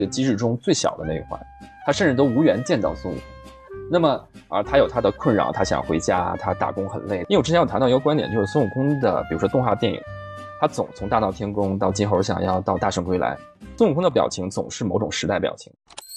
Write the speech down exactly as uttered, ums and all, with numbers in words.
这机制中最小的那一环，他甚至都无缘见到孙悟空。那么啊，他有他的困扰，他想回家，他打工很累。因为我之前有谈到一个观点，就是孙悟空的，比如说动画电影，他总从大闹天宫到金猴降妖到大圣归来，孙悟空的表情总是某种时代表情。